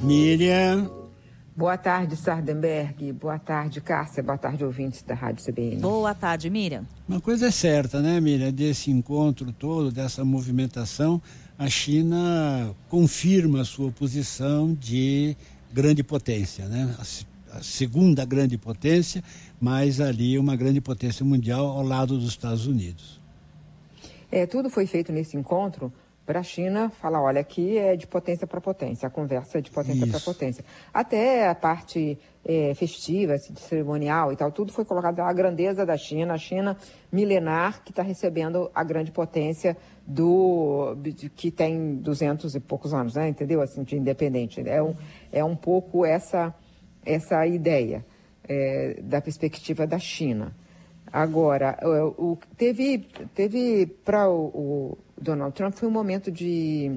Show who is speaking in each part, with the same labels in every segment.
Speaker 1: Miriam.
Speaker 2: Boa tarde, Sardenberg. Boa tarde, Cássia. Boa tarde, ouvintes da Rádio CBN.
Speaker 3: Boa tarde, Miriam.
Speaker 1: Uma coisa é certa, né, Miriam? Desse encontro todo, dessa movimentação, a China confirma a sua posição de grande potência, né? A segunda grande potência, mas ali uma grande potência mundial ao lado dos Estados Unidos.
Speaker 2: Tudo foi feito nesse encontro para a China falar, olha, aqui é de potência para potência, a conversa é de potência para potência. Até a parte festiva, cerimonial e tal, tudo foi colocado a grandeza da China, a China milenar que está recebendo a grande potência que tem 200 e poucos anos, né? Entendeu? Assim, de independente. É um pouco essa ideia da perspectiva da China. Agora, teve para o Donald Trump foi um momento de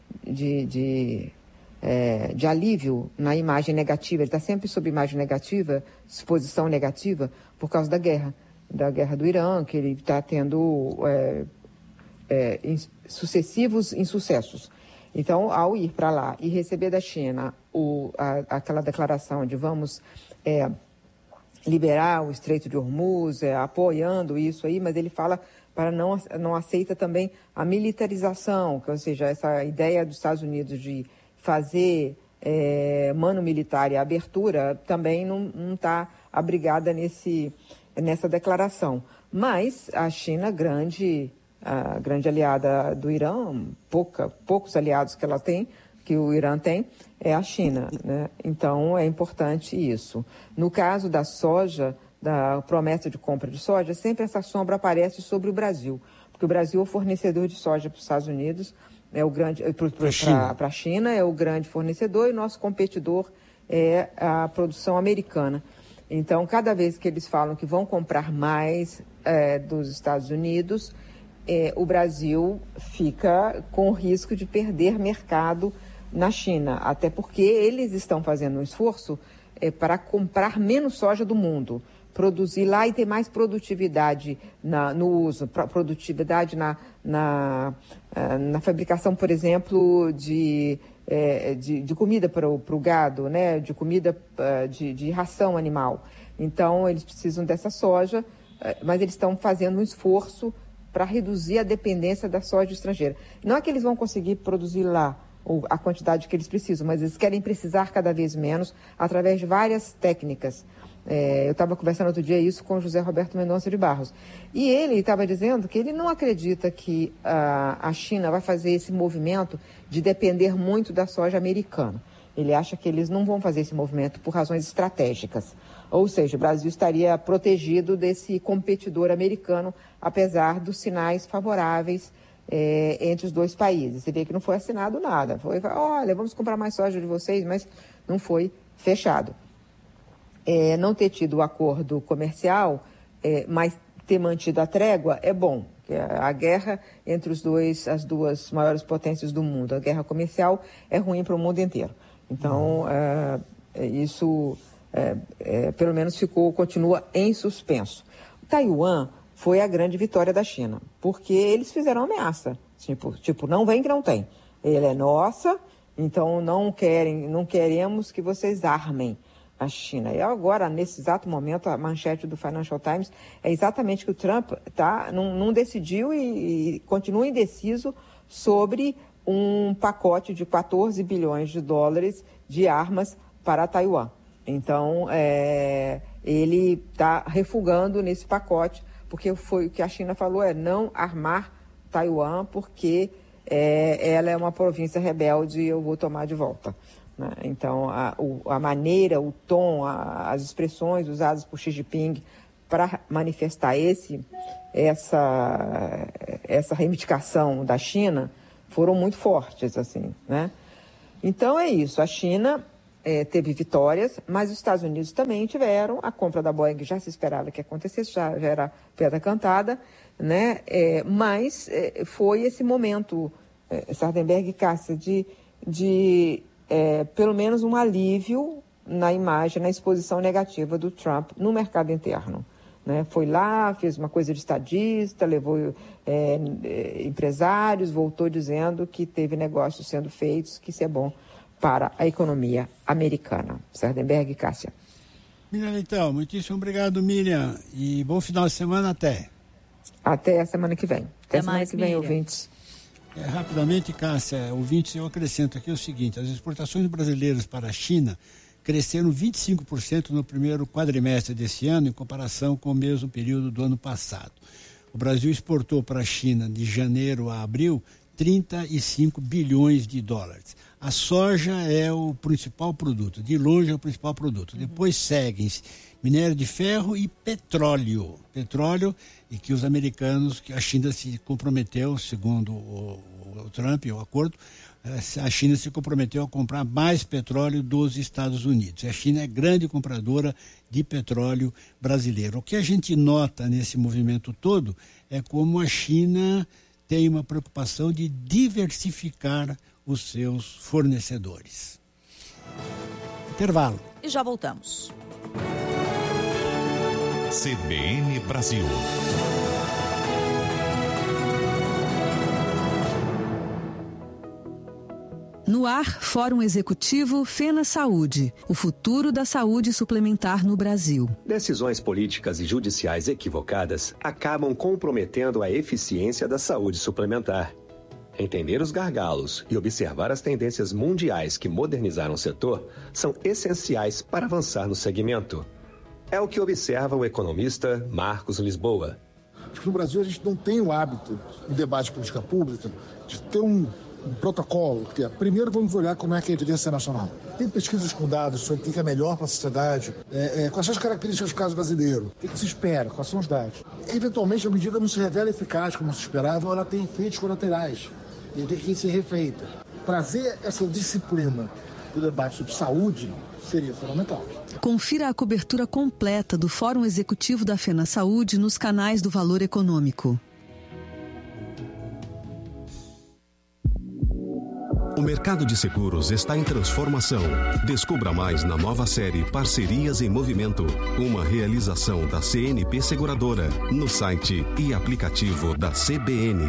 Speaker 2: alívio na imagem negativa. Ele está sempre sob imagem negativa, exposição negativa, por causa da guerra do Irã, que ele está tendo sucessivos insucessos. Então, ao ir para lá e receber da China aquela declaração de vamos liberar o Estreito de Hormuz, apoiando isso aí, mas ele fala para não aceita também a militarização, ou seja, essa ideia dos Estados Unidos de fazer mano militar e abertura também não está abrigada nessa declaração. Mas a China, a grande aliada do Irã, poucos aliados que o Irã tem, é a China, né? Então é importante isso. No caso da soja, da promessa de compra de soja, sempre essa sombra aparece sobre o Brasil, porque o Brasil é o fornecedor de soja para os Estados Unidos, é o grande para a China, é o grande fornecedor, e nosso competidor é a produção americana. Então, cada vez que eles falam que vão comprar mais dos Estados Unidos, o Brasil fica com o risco de perder mercado na China, até porque eles estão fazendo um esforço para comprar menos soja do mundo, produzir lá e ter mais produtividade no uso, produtividade na fabricação, por exemplo, de comida para o gado, né? De comida de ração animal. Então, eles precisam dessa soja, mas eles estão fazendo um esforço para reduzir a dependência da soja estrangeira. Não é que eles vão conseguir produzir lá a quantidade que eles precisam, mas eles querem precisar cada vez menos através de várias técnicas. Eu estava conversando outro dia isso com o José Roberto Mendonça de Barros. E ele estava dizendo que ele não acredita que a China vai fazer esse movimento de depender muito da soja americana. Ele acha que eles não vão fazer esse movimento por razões estratégicas. Ou seja, o Brasil estaria protegido desse competidor americano, apesar dos sinais favoráveis entre os dois países. Você vê que não foi assinado nada. Olha, vamos comprar mais soja de vocês, mas não foi fechado. Não ter tido o acordo comercial, mas ter mantido a trégua é bom. A guerra entre as duas maiores potências do mundo, a guerra comercial, é ruim para o mundo inteiro. Então, isso pelo menos continua em suspenso. Taiwan foi a grande vitória da China, porque eles fizeram ameaça, tipo, não vem que não tem. Ele é nossa, então não queremos que vocês armem a China. E agora, nesse exato momento, a manchete do Financial Times é exatamente que o Trump não decidiu e continua indeciso sobre um pacote de 14 bilhões de dólares de armas para Taiwan. Então, ele está refugando nesse pacote, porque foi o que a China falou, não armar Taiwan, porque ela é uma província rebelde e eu vou tomar de volta. Né? Então, a maneira, o tom, as expressões usadas por Xi Jinping para manifestar essa reivindicação da China foram muito fortes, assim, né? Então é isso, a China teve vitórias, mas os Estados Unidos também tiveram. A compra da Boeing já se esperava que acontecesse, já era pedra cantada, né? Mas foi esse momento, Sardenberg e Cássia, de pelo menos um alívio na imagem, na exposição negativa do Trump no mercado interno. Né? Foi lá, fez uma coisa de estadista, levou empresários, voltou dizendo que teve negócios sendo feitos, que isso é bom para a economia americana. Sardenberg e Cássia.
Speaker 1: Miriam, então, muitíssimo obrigado, Miriam, e bom final de semana até.
Speaker 2: Até a semana que vem. Até semana
Speaker 3: mais,
Speaker 2: que vem,
Speaker 3: Miriam.
Speaker 2: ouvintes.
Speaker 1: Rapidamente, Cássia, ouvintes, eu acrescento aqui o seguinte: as exportações brasileiras para a China cresceram 25% no primeiro quadrimestre desse ano, em comparação com o mesmo período do ano passado. O Brasil exportou para a China, de janeiro a abril, 35 bilhões de dólares. A soja é o principal produto, de longe é o principal produto. Depois seguem-se minério de ferro e petróleo. Petróleo, e que os americanos, que a China se comprometeu, segundo o Trump, o acordo, a China se comprometeu a comprar mais petróleo dos Estados Unidos. A China é grande compradora de petróleo brasileiro. O que a gente nota nesse movimento todo é como a China tem uma preocupação de diversificar os seus fornecedores. Intervalo.
Speaker 3: E já voltamos.
Speaker 4: CBN Brasil.
Speaker 5: No ar, Fórum Executivo Fena Saúde, o futuro da saúde suplementar no Brasil.
Speaker 6: Decisões políticas e judiciais equivocadas acabam comprometendo a eficiência da saúde suplementar. Entender os gargalos e observar as tendências mundiais que modernizaram o setor são essenciais para avançar no segmento. É o que observa o economista Marcos Lisboa.
Speaker 7: Acho que no Brasil a gente não tem o hábito, em debate de política pública, de ter um protocolo. Primeiro vamos olhar como é que é a evidência nacional. Tem pesquisas com dados sobre o que é melhor para a sociedade, quais são as características do caso brasileiro, o que se espera, quais são os dados. Eventualmente a medida não se revela eficaz como se esperava, ou ela tem efeitos colaterais e tem que ser refeita. Trazer essa disciplina do debate sobre saúde seria fundamental.
Speaker 5: Confira a cobertura completa do Fórum Executivo da Fena Saúde nos canais do Valor Econômico.
Speaker 8: O mercado de seguros está em transformação. Descubra mais na nova série Parcerias em Movimento, uma realização da CNP Seguradora, no site e aplicativo da CBN.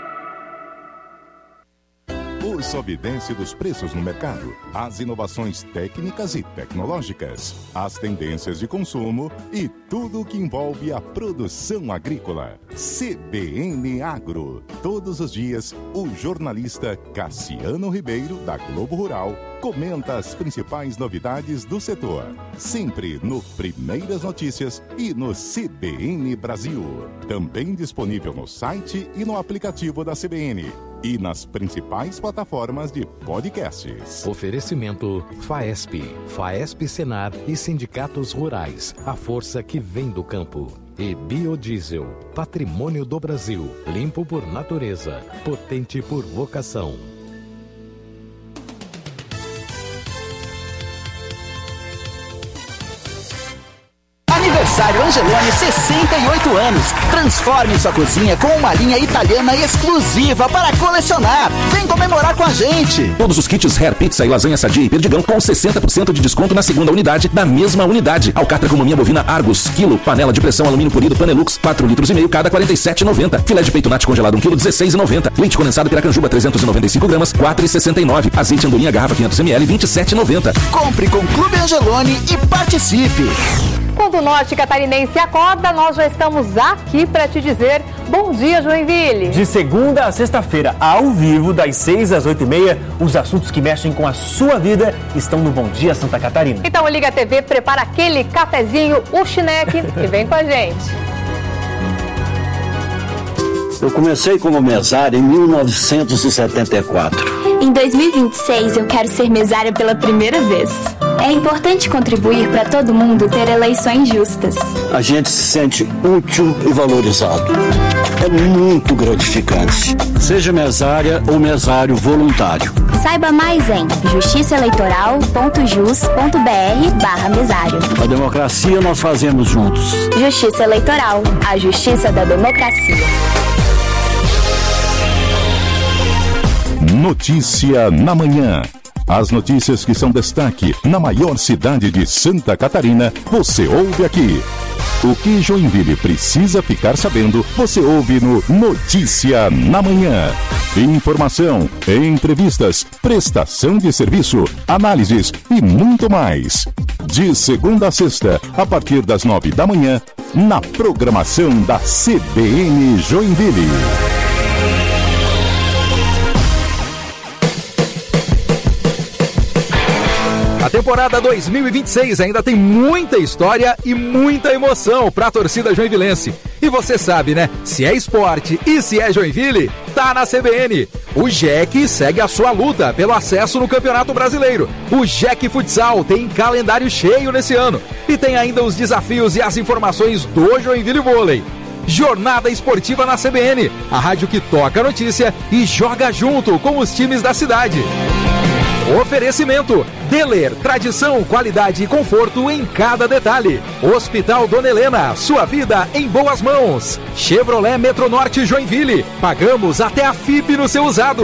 Speaker 4: O sobe e desce dos preços no mercado, as inovações técnicas e tecnológicas, as tendências de consumo e tudo o que envolve a produção agrícola. CBN Agro. Todos os dias, o jornalista Cassiano Ribeiro, da Globo Rural, comenta as principais novidades do setor. Sempre no Primeiras Notícias e no CBN Brasil. Também disponível no site e no aplicativo da CBN. E nas principais plataformas de podcasts.
Speaker 9: Oferecimento FAESP, FAESP Senar e Sindicatos Rurais, a força que vem do campo. E Biodiesel, patrimônio do Brasil, limpo por natureza, potente por vocação.
Speaker 10: Aniversário Angeloni, 68 anos. Transforme sua cozinha com uma linha italiana exclusiva para colecionar. Vem comemorar com a gente.
Speaker 11: Todos os kits Hair Pizza e lasanha sadia e perdigão com 60% de desconto na segunda unidade da mesma unidade. Alcatra com maminha bovina Argos, quilo. Panela de pressão alumínio polido Panelux, 4,5 litros cada, 47,90. Filé de peito nati congelado 1 quilo, 16,90. Leite condensado Piracanjuba, 395 gramas, 4,69. Azeite andorinha garrafa 500 ml, 27,90.
Speaker 10: Compre com Clube Angeloni e participe.
Speaker 12: Quando o norte catarinense acorda, nós já estamos aqui para te dizer bom dia, Joinville.
Speaker 13: De segunda a sexta-feira, ao vivo, das 6 às 8h30, os assuntos que mexem com a sua vida estão no Bom Dia Santa Catarina.
Speaker 12: Então liga a TV, prepara aquele cafezinho, o chineque e vem com a gente.
Speaker 14: Eu comecei como mesário em 1974.
Speaker 15: Em 2026, eu quero ser mesária pela primeira vez. É importante contribuir para todo mundo ter eleições justas.
Speaker 14: A gente se sente útil e valorizado. É muito gratificante. Seja mesária ou mesário voluntário.
Speaker 15: Saiba mais em justiçaeleitoral.jus.br/mesário.
Speaker 14: A democracia nós fazemos juntos.
Speaker 15: Justiça Eleitoral, a justiça da democracia.
Speaker 4: Notícia na manhã. As notícias que são destaque na maior cidade de Santa Catarina, você ouve aqui. O que Joinville precisa ficar sabendo, você ouve no Notícia na Manhã. Informação, entrevistas, prestação de serviço, análises e muito mais. De segunda a sexta, a partir das 9 da manhã, na programação da CBN Joinville.
Speaker 3: A temporada 2026 ainda tem muita história e muita emoção para a torcida joinvilense. E você sabe, né? Se é esporte e se é Joinville, tá na CBN. O JEC segue a sua luta pelo acesso no Campeonato Brasileiro. O JEC Futsal tem calendário cheio nesse ano. E tem ainda os desafios e as informações do Joinville Vôlei. Jornada Esportiva na CBN, a rádio que toca a notícia e joga junto com os times da cidade. Oferecimento: Deler, tradição, qualidade e conforto em cada detalhe. Hospital Dona Helena, sua vida em boas mãos. Chevrolet Metronorte Joinville, pagamos até a FIP no seu usado.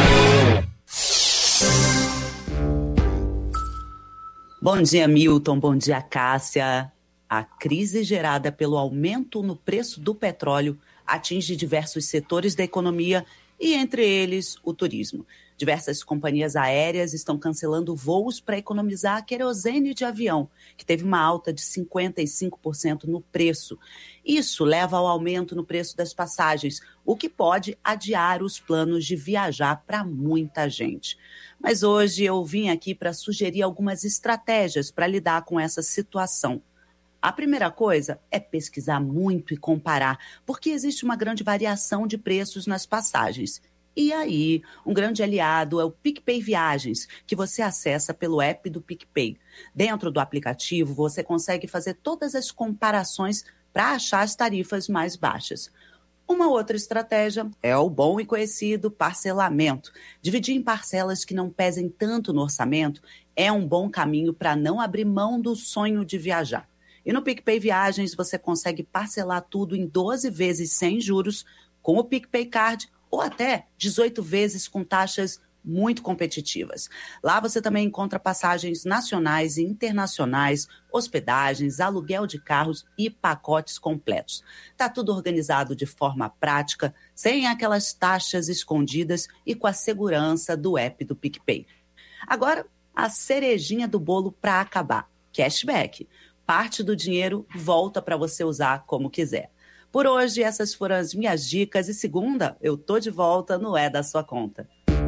Speaker 16: Bom dia, Milton, bom dia, Cássia. A crise gerada pelo aumento no preço do petróleo atinge diversos setores da economia e, entre eles, o turismo. Diversas companhias aéreas estão cancelando voos para economizar querosene de avião, que teve uma alta de 55% no preço. Isso leva ao aumento no preço das passagens, o que pode adiar os planos de viajar para muita gente. Mas hoje eu vim aqui para sugerir algumas estratégias para lidar com essa situação. A primeira coisa é pesquisar muito e comparar, porque existe uma grande variação de preços nas passagens. E aí, um grande aliado é o PicPay Viagens, que você acessa pelo app do PicPay. Dentro do aplicativo, você consegue fazer todas as comparações para achar as tarifas mais baixas. Uma outra estratégia é o bom e conhecido parcelamento. Dividir em parcelas que não pesem tanto no orçamento é um bom caminho para não abrir mão do sonho de viajar. E no PicPay Viagens, você consegue parcelar tudo em 12 vezes sem juros, com o PicPay Card, ou até 18 vezes com taxas muito competitivas. Lá você também encontra passagens nacionais e internacionais, hospedagens, aluguel de carros e pacotes completos. Tá tudo organizado de forma prática, sem aquelas taxas escondidas e com a segurança do app do PicPay. Agora, a cerejinha do bolo para acabar: cashback. Parte do dinheiro volta para você usar como quiser. Por hoje, essas foram as minhas dicas e segunda, eu tô de volta no É da Sua Conta.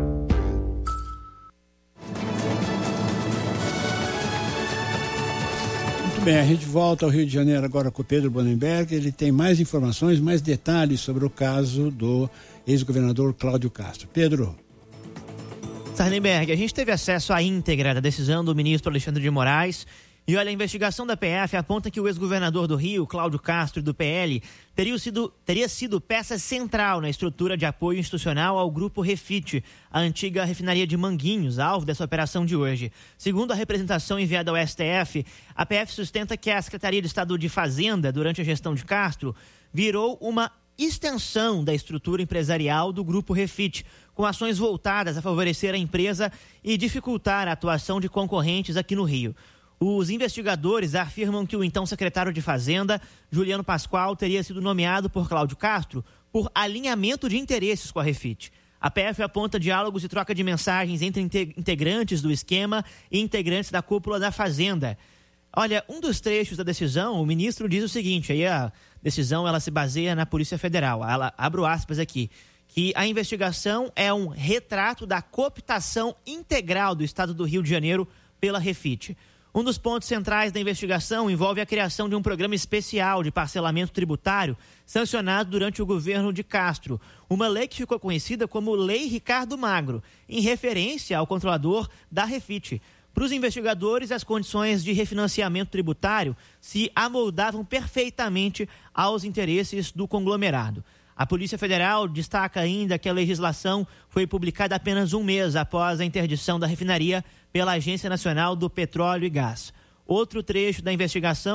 Speaker 1: Muito bem, a gente volta ao Rio de Janeiro agora com o Pedro Bonenberg. Ele tem mais informações, mais detalhes sobre o caso do ex-governador Cláudio Castro. Pedro.
Speaker 17: Sarnenberg, a gente teve acesso à íntegra da decisão do ministro Alexandre de Moraes. E olha, a investigação da PF aponta que o ex-governador do Rio, Cláudio Castro, do PL, teria sido peça central na estrutura de apoio institucional ao Grupo Refit, a antiga refinaria de Manguinhos, alvo dessa operação de hoje. Segundo a representação enviada ao STF, a PF sustenta que a Secretaria de Estado de Fazenda, durante a gestão de Castro, virou uma extensão da estrutura empresarial do Grupo Refit, com ações voltadas a favorecer a empresa e dificultar a atuação de concorrentes aqui no Rio. Os investigadores afirmam que o então secretário de Fazenda, Juliano Pascoal, teria sido nomeado por Cláudio Castro por alinhamento de interesses com a Refit. A PF aponta diálogos e troca de mensagens entre integrantes do esquema e integrantes da cúpula da Fazenda. Olha, um dos trechos da decisão, o ministro diz o seguinte, aí a decisão ela se baseia na Polícia Federal, abro aspas aqui, que a investigação é um retrato da cooptação integral do Estado do Rio de Janeiro pela Refit. Um dos pontos centrais da investigação envolve a criação de um programa especial de parcelamento tributário sancionado durante o governo de Castro, uma lei que ficou conhecida como Lei Ricardo Magro, em referência ao controlador da Refit. Para os investigadores, as condições de refinanciamento tributário se amoldavam perfeitamente aos interesses do conglomerado. A Polícia Federal destaca ainda que a legislação foi publicada apenas um mês após a interdição da refinaria pela Agência Nacional do Petróleo e Gás. Outro trecho da investigação